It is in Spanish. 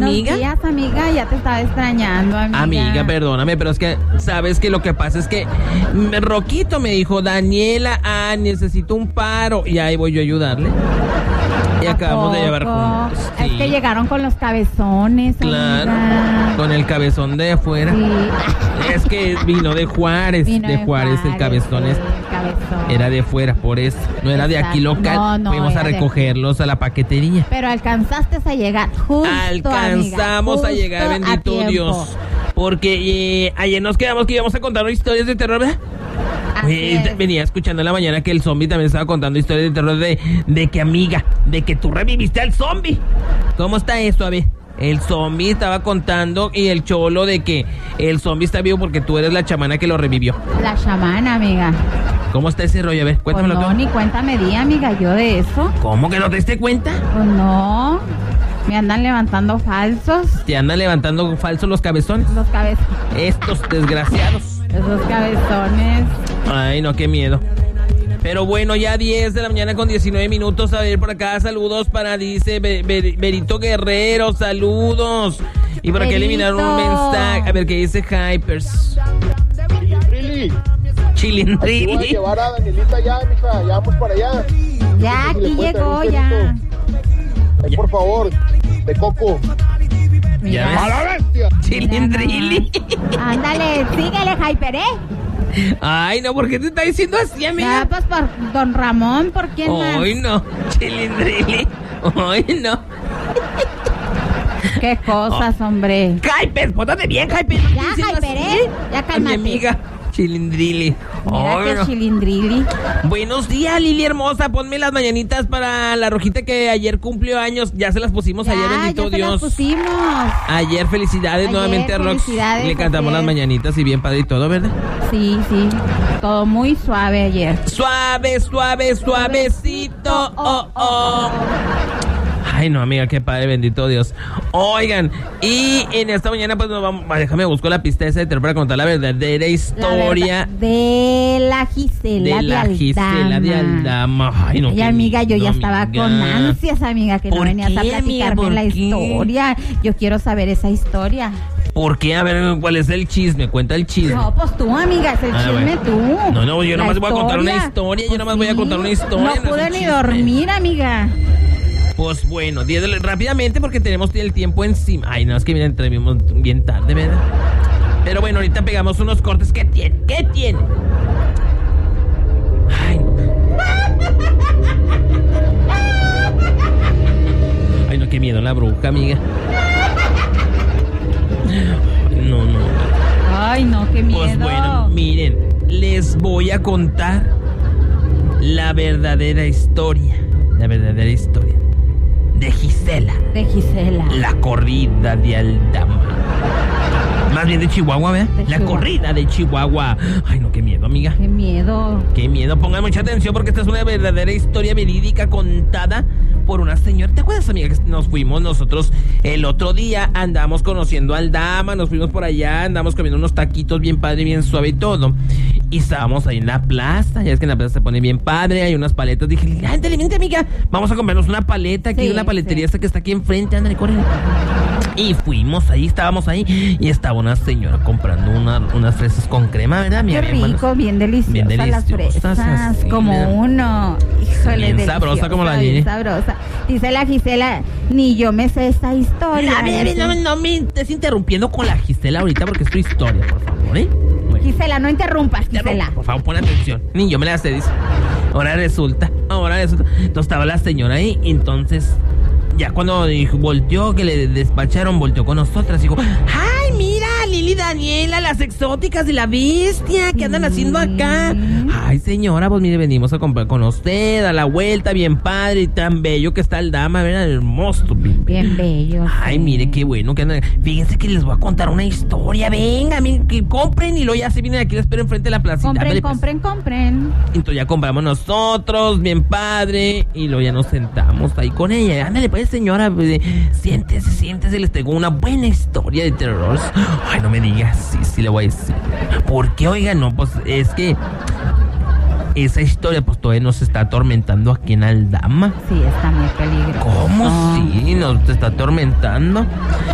amiga. Buenos días, amiga, ya te estaba extrañando, amiga. Amiga, perdóname, pero es que, ¿sabes que lo que pasa es que Roquito me dijo, Daniela, necesito un paro, y ahí voy yo a ayudarle. Y acabamos de llevar juntos. Es que llegaron con los cabezones, claro, amiga. con el cabezón de afuera. Sí. Es que vino de Juárez, el cabezón era de fuera, por eso. No era de aquí local. No, fuimos a recogerlos a la paquetería. Pero alcanzaste a llegar justo, Alcanzamos amiga, a llegar, bendito Dios. Porque ayer nos quedamos que íbamos a contar historias de terror, ¿verdad? Venía escuchando en la mañana que el zombie también estaba contando historias de terror de que, amiga, de que tú reviviste al zombie. ¿Cómo está eso? A ver, el zombie estaba contando y el cholo de que el zombie está vivo porque tú eres la chamana que lo revivió. La chamana, amiga. ¿Cómo está ese rollo? A ver, cuéntamelo. Pues no, ni cuenta me di, amiga, yo de eso. ¿Cómo que no te diste cuenta? Pues no, me andan levantando falsos. ¿Te andan levantando falsos los cabezones? Los cabezones. Estos desgraciados. Esos cabezones. Ay, no, qué miedo. Pero bueno, ya 10 de la mañana con 19 minutos. A ver, por acá, saludos para, dice, Berito Guerrero, saludos. Y por acá eliminaron un mensaje. A ver, ¿qué dice Hypers? Chilindrili. Voy a llevar a Danielita ya, mija, ya vamos para allá. Ya, aquí llegó, ya. Ay, por favor, de coco. ¿Ya ves? ¡A la bestia! Chilindrili. Ándale, síguele, Hyper, Ay, no, ¿por qué te está diciendo así, amiga? Ya, pues por Don Ramón, ¿por quién más? Ay, no, Chilindrili. Ay, no. Qué cosas, hombre. Hyper, póntate bien, Hyper. Ya, Hyper, ya cálmate. Mi amiga, Chilindrili. Mira Ay, que no. Chilindrili. Buenos días, Lili hermosa. Ponme las mañanitas para la Rojita que ayer cumplió años. Ya se las pusimos ayer, bendito ya Dios. Se las pusimos. Ayer, felicidades nuevamente a Rox. Felicidades, Le cantamos las mañanitas y bien padre y todo, ¿verdad? Sí, sí. Todo muy suave ayer. Suave, suave, suavecito. Oh. Ay, no, amiga, qué padre, bendito Dios. Oigan, y en esta mañana pues nos vamos, déjame buscar la pista esa de terror para contar la verdadera historia de la Gisela de Aldama. Ay, no, y amiga, yo ya estaba con ansias, amiga, que no venías a platicarme la historia. Yo quiero saber esa historia. ¿Por qué? A ver, ¿cuál es el chisme? Cuenta el chisme. No, pues tú, amiga, es el chisme tú. No, yo nomás voy a contar una historia. Yo nomás voy a contar una historia. No pude ni dormir, amiga. Pues bueno, rápidamente porque tenemos el tiempo encima. Ay, no, es que miren, terminamos bien tarde, ¿verdad? Pero bueno, ahorita pegamos unos cortes. ¿Qué tiene? ¿Qué tiene? Ay, no. Ay, no, qué miedo la bruja, amiga. No. Ay, no, qué miedo. Pues bueno, miren, les voy a contar la verdadera historia. La verdadera historia de Gisela. La corrida de Aldama. Más bien de Chihuahua, ¿verdad? La corrida de Chihuahua. Ay, no, qué miedo, amiga. Qué miedo. Qué miedo. Pongan mucha atención porque esta es una verdadera historia verídica contada por una señora. ¿Te acuerdas, amiga, que nos fuimos nosotros el otro día? Andamos conociendo a Aldama, nos fuimos por allá, andamos comiendo unos taquitos bien padre, bien suave y todo. Y estábamos ahí en la plaza. Ya es que en la plaza se pone bien padre, hay unas paletas. Dije, ándale, vente, amiga, vamos a comernos una paleta aquí, una paletería esta que está aquí enfrente, ándale, corre. Y fuimos ahí, estábamos ahí y estaba una señora comprando unas fresas con crema, ¿verdad? Qué rico, bien deliciosas las fresas, así, como uno. Híjole, bien sabrosa como la bien sabrosa. Dice la Gisela, ni yo me sé esta historia. A ver, no me estés interrumpiendo con la Gisela ahorita porque es tu historia, por favor, ¿eh? Bueno. Gisela, no interrumpas, Gisela. Por favor, pon atención. Ni yo me la sé, dice. Ahora resulta. Entonces estaba la señora ahí, entonces ya cuando volteó, que le despacharon, volteó con nosotras y dijo, ¡ay, mira, Lili, Daniela, las exóticas de la bestia! ¿Qué andan haciendo acá? Ay, señora, pues mire, venimos a comprar con usted, a la vuelta, bien padre y tan bello que está el Dama, ¿verdad? Hermoso. Bien bello. Ay, mire, qué bueno que andan. Fíjense que les voy a contar una historia. Venga, miren, que compren y luego ya se vienen aquí, les espero enfrente de la placita. Compren. Entonces ya compramos nosotros, bien padre, y luego ya nos sentamos ahí con ella. Ándale, pues, señora, pues, siéntese, les tengo una buena historia de terror. Ay, no me digas, sí, le voy a decir. ¿Por qué? Oiga, no, pues es que esa historia pues todavía nos está atormentando aquí en Aldama. Sí, está muy peligroso. ¿Cómo sí? Nos está atormentando.